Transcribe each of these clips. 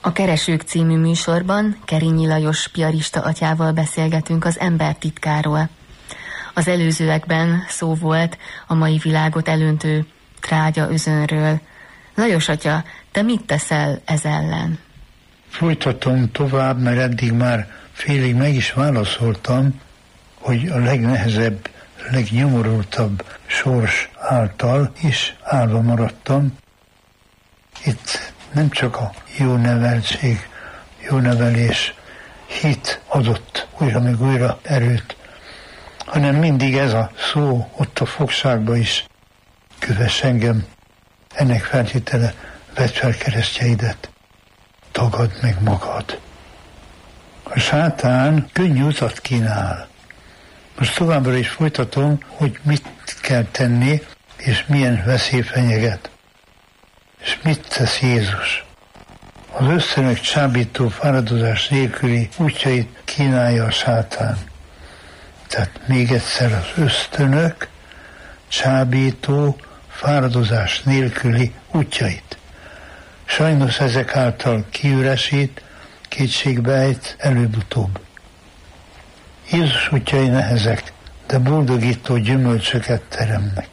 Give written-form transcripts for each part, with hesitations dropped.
A Keresők című műsorban Kerényi Lajos piarista atyával beszélgetünk az embertitkáról. Az előzőekben szó volt a mai világot elöntő trágyaözönről. Lajos atya, te mit teszel ez ellen? Folytatom tovább, mert eddig már félig meg is válaszoltam, hogy a legnehezebb, legnyomorultabb sors által is állva maradtam. Itt nem csak a jó neveltség, jó nevelés, hit adott újra meg újra erőt, hanem mindig ez a szó ott a fogságban is: kövess engem, ennek feltétele, vedd fel keresztjeidet, tagadd meg magad. A sátán könnyű utat kínál. Most továbbra is folytatom, hogy mit kell tenni, és milyen veszély fenyeget. És mit tesz Jézus? Az ösztönök csábító, fáradozás nélküli útjait kínálja a sátán. Tehát még egyszer, az ösztönök csábító, fáradozás nélküli útjait. Sajnos ezek által kiüresít, kétségbeejt előbb-utóbb. Jézus útjai nehezek, de boldogító gyümölcsöket teremnek.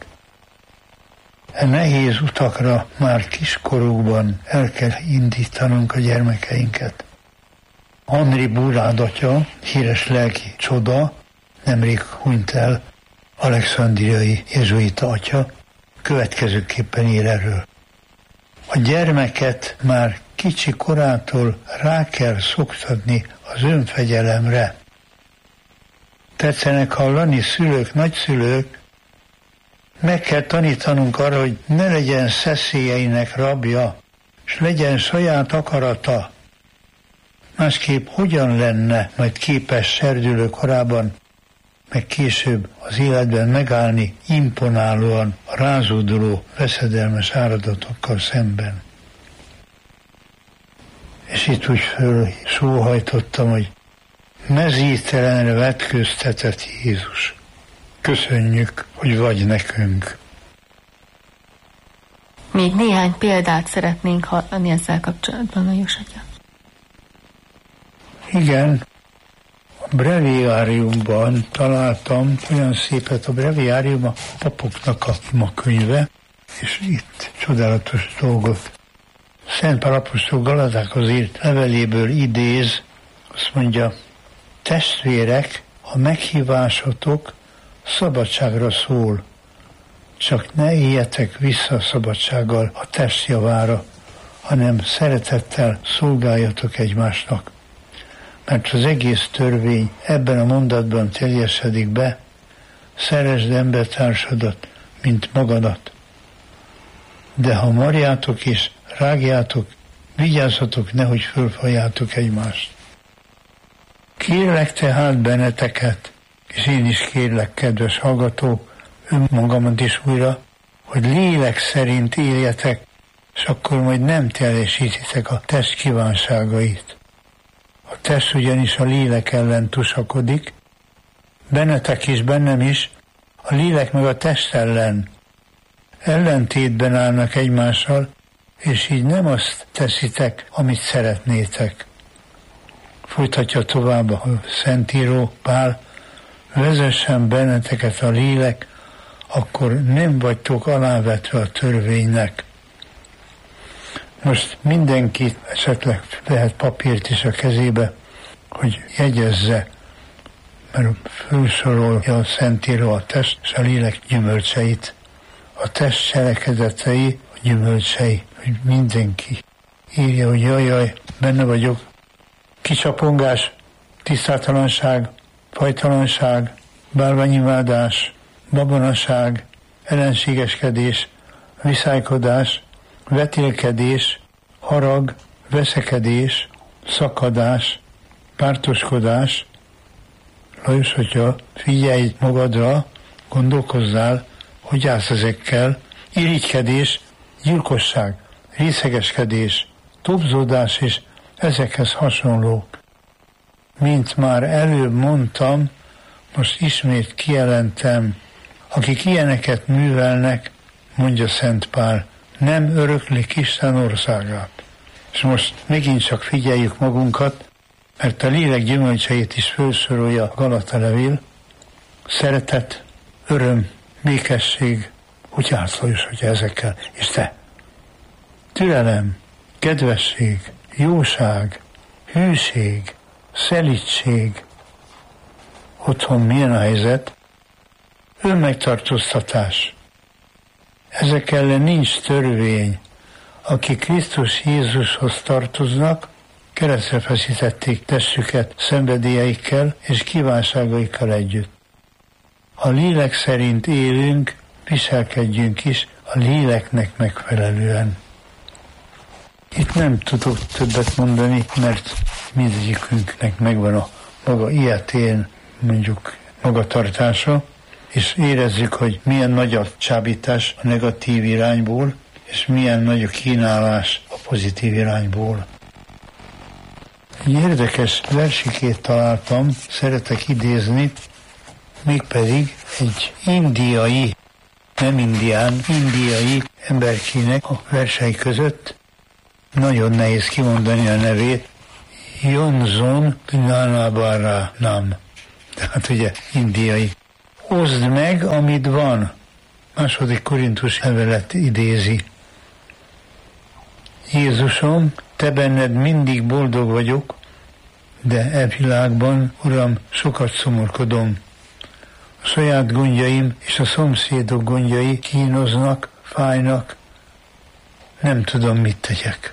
E nehéz utakra már kiskorúban el kell indítanunk a gyermekeinket. Henri Bourrand atya, híres lelki csoda, nemrég hunyt el, alexandriai jezsuita atya, következőképpen ír erről. A gyermeket már kicsi korától rá kell szoktatni az önfegyelemre. Tetszenek hallani szülők, nagyszülők, meg kell tanítanunk arra, hogy ne legyen szeszélyeinek rabja, és legyen saját akarata. Másképp hogyan lenne majd képes serdülő korában, meg később az életben megállni imponálóan a rázóduló, veszedelmes áradatokkal szemben. És itt úgy sóhajtottam, hogy mezítelenre vetköztetett Jézus. Köszönjük, hogy vagy nekünk. Még néhány példát szeretnénk hallani ezzel kapcsolatban, Lajos atya. Igen, a breviáriumban találtam olyan szépet, a breviárium a papoknak a imakönyve, és itt csodálatos dolgot. Szent Pál apostol Galatákhoz írt leveléből idéz, azt mondja: testvérek, a meghívásotok szabadságra szól, csak ne éljetek vissza a szabadsággal a test javára, hanem szeretettel szolgáljatok egymásnak. Mert az egész törvény ebben a mondatban teljesedik be: szeresd embertársadat, mint magadat. De ha marjátok és rágjátok, vigyázzatok, nehogy fölfaljátok egymást. Kérlek tehát benneteket, és én is kérlek, kedves hallgatók, önmagamat is újra, hogy lélek szerint éljetek, és akkor majd nem teljesítitek a test kívánságait. A test ugyanis a lélek ellen tusakodik, bennetek is, bennem is, a lélek meg a test ellen. Ellentétben állnak egymással, és így nem azt teszitek, amit szeretnétek. Folytatja tovább a Szentíró Pál: vezessen benneteket a lélek, akkor nem vagytok alávetve a törvénynek. Most mindenki esetleg lehet papírt is a kezébe, hogy jegyezze, mert felsorolja a Szentíró a test és a lélek gyümölcseit. A test cselekedetei, a gyümölcsei, hogy mindenki írja, hogy jaj, benne vagyok. Kicsapongás, tisztátalanság, fajtalanság, bálványimádás, babonaság, ellenségeskedés, viszálykodás, vetélkedés, harag, veszekedés, szakadás, pártoskodás. Lajos atya, figyelj magadra, gondolkozzál, hogy állsz ezekkel: irigykedés, gyilkosság, részegeskedés, tobzódás és ezekhez hasonlók. Mint már előbb mondtam, most ismét kijelentem: akik ilyeneket művelnek, mondja Szent Pál, nem öröklik Isten országát. És most megint csak figyeljük magunkat, mert a lélek gyümölcseit is felsorolja a Galata levél. Szeretet, öröm, békesség, úgy átszóljon, hogy ezekkel. És te, türelem, kedvesség, jóság, hűség, szelídség. Otthon milyen a helyzet? Önmegtartóztatás. Ezek ellen nincs törvény. Akik Krisztus Jézushoz tartoznak, keresztre feszítették testüket szenvedélyeikkel és kívánságaikkal együtt. Ha lélek szerint élünk, viselkedjünk is a léleknek megfelelően. Itt nem tudok többet mondani, mert mindegyikünknek megvan a maga ilyetén, mondjuk magatartása, és érezzük, hogy milyen nagy a csábítás a negatív irányból, és milyen nagy a kínálás a pozitív irányból. Egy érdekes versikét találtam, szeretek idézni, mégpedig egy indiai, nem indián, indiai emberkének a versei között, nagyon nehéz kimondani a nevét, Jonzon Gnanabaranam. Tehát ugye indiai. Oszd meg, amit van. Második Korintus levelet idézi. Jézusom, te benned mindig boldog vagyok, de e világban, Uram, sokat szomorkodom. A saját gondjaim és a szomszédok gondjai kínoznak, fájnak, nem tudom, mit tegyek.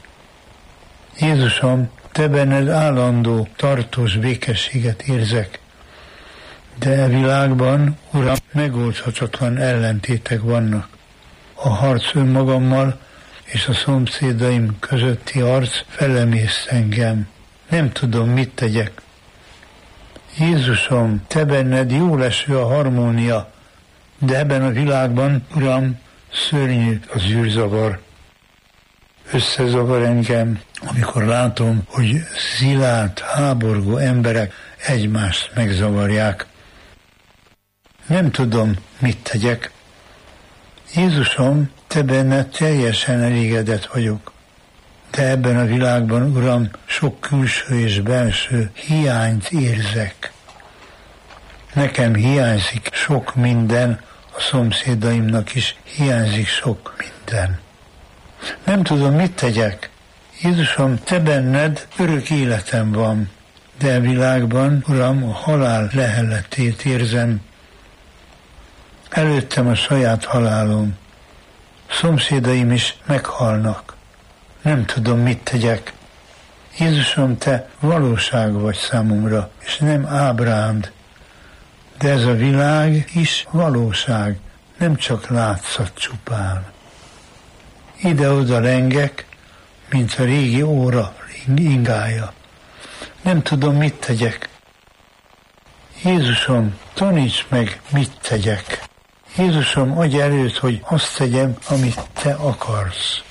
Jézusom, te benned állandó, tartós békességet érzek, de a világban, Uram, megoldhatatlan ellentétek vannak. A harc önmagammal és a szomszédaim közötti harc felemészt engem. Nem tudom, mit tegyek. Jézusom, te benned jól eső a harmónia, de ebben a világban, Uram, szörnyű az űrzavar. Összezavar engem, amikor látom, hogy szilárd, háborgó emberek egymást megzavarják. Nem tudom, mit tegyek. Jézusom, te benned teljesen elégedett vagyok, de ebben a világban, Uram, sok külső és belső hiányt érzek. Nekem hiányzik sok minden, a szomszédaimnak is hiányzik sok minden. Nem tudom, mit tegyek. Jézusom, te benned örök életem van, de a világban, Uram, a halál leheletét érzem. Előttem a saját halálom. Szomszédaim is meghalnak. Nem tudom, mit tegyek. Jézusom, te valóság vagy számomra, és nem ábránd. De ez a világ is valóság, nem csak látszat csupán. Ide-oda lengek, mint a régi óra ingája. Nem tudom, mit tegyek. Jézusom, taníts meg, mit tegyek. Jézusom, adj előtt, hogy azt tegyem, amit te akarsz.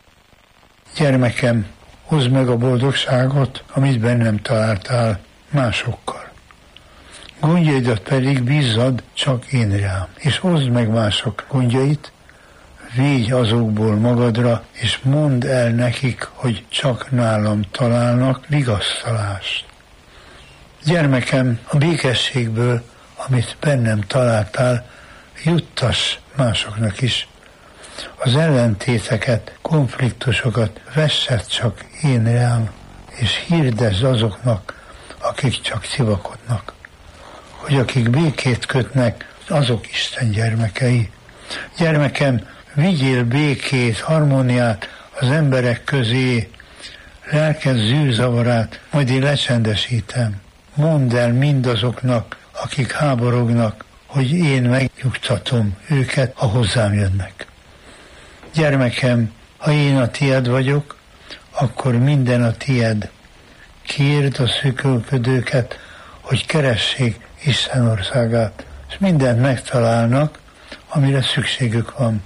Gyermekem, hozd meg a boldogságot, amit bennem találtál másokkal. Gondjaidat pedig bízzad csak én rám, és hozd meg mások gondjait, védj azokból magadra, és mondd el nekik, hogy csak nálam találnak vigasztalást. Gyermekem, a békességből, amit bennem találtál, juttass másoknak is. Az ellentéteket, konfliktusokat vessed csak én rám, és hirdesd azoknak, akik csak civakodnak, hogy akik békét kötnek, azok Isten gyermekei. Gyermekem, vigyél békét, harmóniát az emberek közé, lelked zűrzavarát, majd én lecsendesítem. Mondd el mindazoknak, akik háborognak, hogy én megnyugtatom őket, ha hozzám jönnek. Gyermekem, ha én a tied vagyok, akkor minden a tied. Kérd a szűkölködőket, hogy keressék Isten országát, és mindent megtalálnak, amire szükségük van.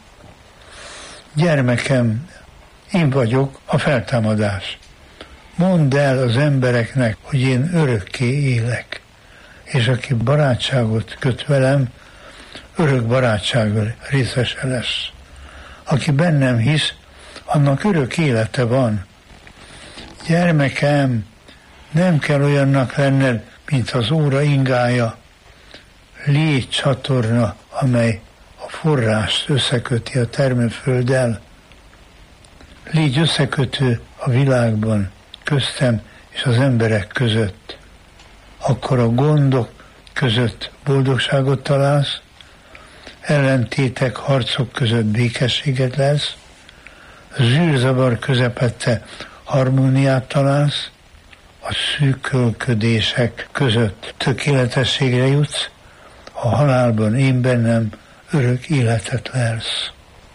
Gyermekem, én vagyok a feltámadás. Mondd el az embereknek, hogy én örökké élek, és aki barátságot köt velem, örök barátsággal részese lesz. Aki bennem hisz, annak örök élete van, Gyermekem, nem kell olyannak lenned, mint az óra ingája. Légy csatorna, amely a forrást összeköti a termőfölddel. Légy összekötő a világban, köztem és az emberek között. Akkor a gondok között boldogságot találsz, ellentétek, harcok között békességet lesz, zűrzavar közepette harmóniát találsz, a szűkölködések között tökéletességre jutsz, a halálban én bennem örök életet lelsz.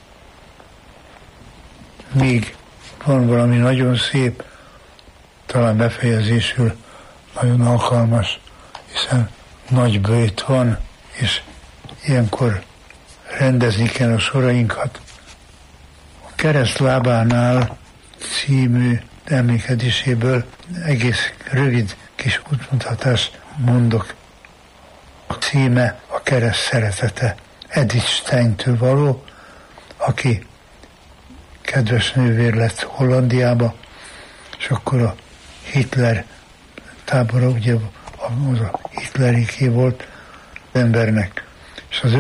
Még van valami nagyon szép, talán befejezésül nagyon alkalmas, hiszen nagy bőjt van, és ilyenkor rendezni kell a sorainkat. A Keresztlábánál című emlékezéséből egész rövid kis útmutatást mondok. A címe a kereszt szeretete. Edith Steintől való, aki kedves nővér lett Hollandiába, és akkor a Hitler tábora, ugye az a Hitleriké volt embernek, és az